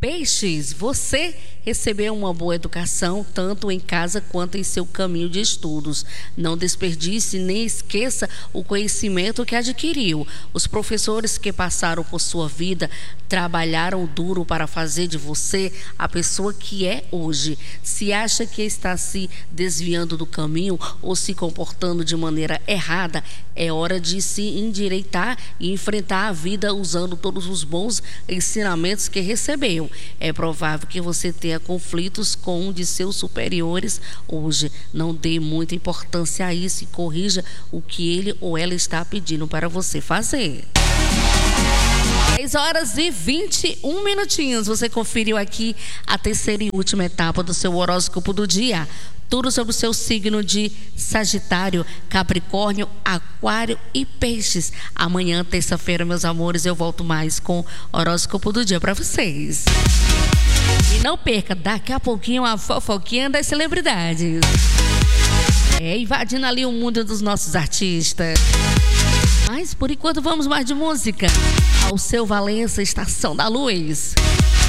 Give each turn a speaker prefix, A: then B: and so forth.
A: Peixes, você recebeu uma boa educação, tanto em casa quanto em seu caminho de estudos. Não desperdice nem esqueça o conhecimento que adquiriu. Os professores que passaram por sua vida trabalharam duro para fazer de você a pessoa que é hoje. Se acha que está se desviando do caminho ou se comportando de maneira errada, é hora de se endireitar e enfrentar a vida usando todos os bons ensinamentos que recebeu. É provável que você tenha conflitos com um de seus superiores hoje. Não dê muita importância a isso e corrija o que ele ou ela está pedindo para você fazer. 10h21. Você conferiu aqui a terceira e última etapa do seu horóscopo do dia. Tudo sobre o seu signo de Sagitário, Capricórnio, Aquário e Peixes. Amanhã, terça-feira, meus amores, eu volto mais com o horóscopo do dia para vocês. E não perca, daqui a pouquinho, a fofoquinha das celebridades. Invadindo ali o mundo dos nossos artistas. Mas, por enquanto, vamos mais de música. Alceu Valença, Estação da Luz.